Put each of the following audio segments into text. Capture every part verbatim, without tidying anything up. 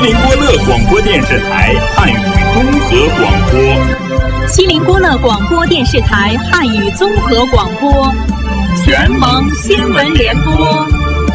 林郭勒广播电视台汉语综合广播， 锡林郭勒广播电视台汉语综合广播，全盟新闻联播。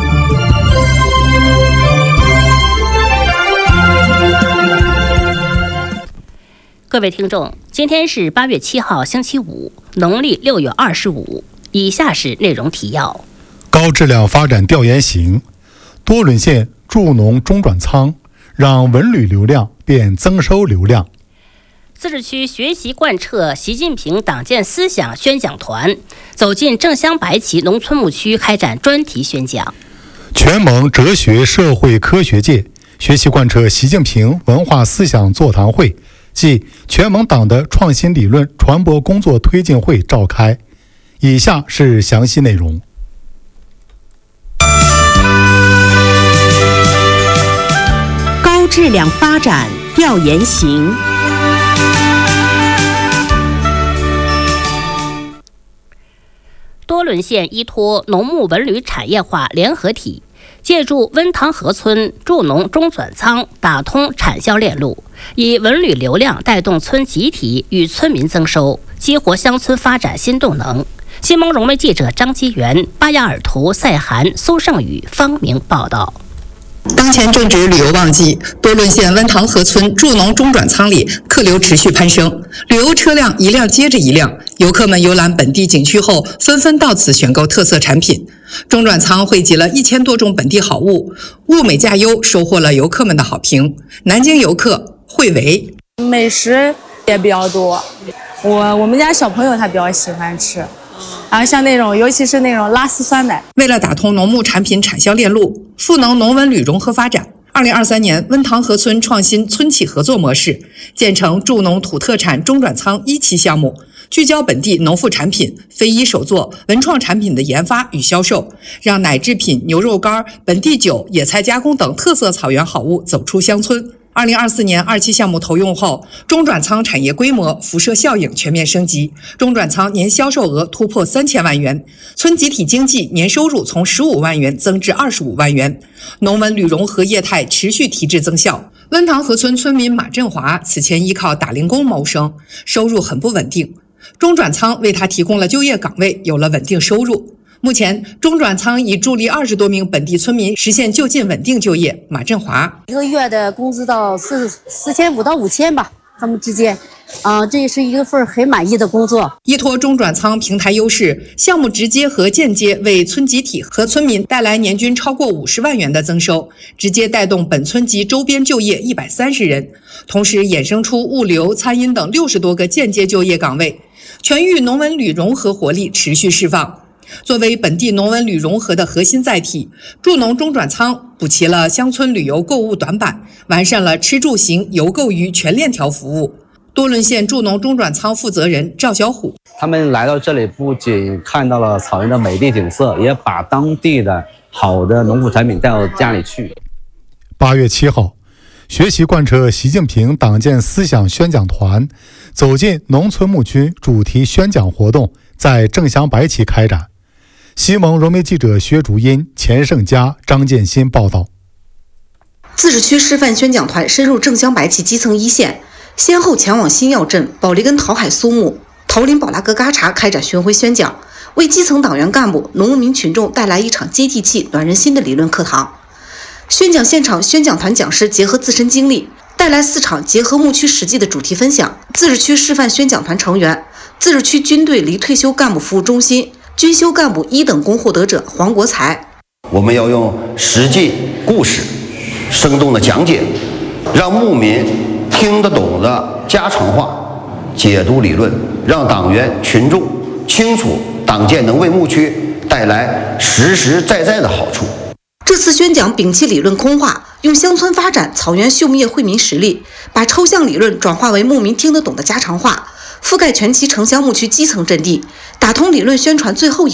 各位听众，今天是八月七号，星期五，农历六月二十五。以下是内容提要： 高质量发展调研行，多伦县助农中转仓，让文旅流量变增收流量。 自治区学习贯彻习近平党建思想宣讲团走进正乡白旗农村牧区开展专题宣讲。 全盟哲学社会科学界学习贯彻习近平文化思想座谈会暨全盟党的创新理论传播工作推进会召开。以下是详细内容。 高质量发展调研行。 多伦县依托农牧文旅产业化联合体，借助温塘河村助农中转仓打通产销链路，以文旅流量带动村集体与村民增收，激活乡村发展新动能。新蒙融媒记者张基元、巴雅尔图、赛涵、苏胜宇、方明报道。 当前正值旅游旺季，多伦县温塘河村助农中转仓里客流持续攀升，旅游车辆一辆接着一辆，游客们游览本地景区后纷纷到此选购特色产品。中转仓汇集了一千多种本地好物，物美价优，收获了游客们的好评。南京游客惠维， 美食也比较多，我我们家小朋友他比较喜欢吃。然后像那种，尤其是那种拉丝酸奶。 为了打通农牧产品产销链路，赋能农文旅融合发展，二零二三年温塘河村创新村企合作模式，建成助农土特产中转仓一期项目，聚焦本地农副产品、非遗手作、文创产品的研发与销售，让奶制品、牛肉干、本地酒、野菜加工等特色草原好物走出乡村。二零二四年二期项目投用后，中转仓产业规模、辐射效应全面升级，中转仓年销售额突破三千万元，村集体经济年收入从十五万元增至二十五万元，农文旅融合业态持续提质增效。温塘河村村民马振华此前依靠打零工谋生，收入很不稳定，中转仓为他提供了就业岗位，有了稳定收入。目前，中转仓已助力二十多名本地村民实现就近稳定就业。马振华一个月的工资到四四千五到五千吧，他们之间，啊、呃，这也是一个份很满意的工作。 依托中转仓平台优势，项目直接和间接为村集体和村民带来年均超过五十万元的增收，直接带动本村及周边就业一百三十人，同时衍生出物流、餐饮等六十多个间接就业岗位，全域农文旅融合活力持续释放。作为本地农文旅融合的核心载体，助农中转仓补齐了乡村旅游购物短板，完善了吃住行游购娱全链条服务。多伦县助农中转仓负责人赵小虎， 他们来到这里不仅看到了草原的美丽景色，也把当地的好的农副产品带到家里去。 八月七号，学习贯彻习近平党建思想宣讲团走进农村牧区主题宣讲活动在正乡白旗开展。西蒙融媒记者薛竹英、钱胜佳、张建新报道。 自治区示范宣讲团深入正乡白旗基层一线，先后前往新耀镇、保利根桃海苏木、桃林宝拉格嘎查开展巡回宣讲，为基层党员干部、农民群众带来一场接地气、暖人心的理论课堂。宣讲现场，宣讲团讲师结合自身经历，带来四场结合牧区实际的主题分享。自治区示范宣讲团成员，自治区军队离退休干部服务中心军修干部一等功获得者黄国才。 我们要用实际故事生动的讲解，让牧民听得懂的家常话解读理论，让党员群众清楚党建能为牧区带来实实在在的好处。 这次宣讲摒弃理论空话，用乡村发展、草原畜牧业惠民实力，把抽象理论转化为牧民听得懂的家常话，覆盖全期城乡牧区基层阵地，打通理论宣传最后一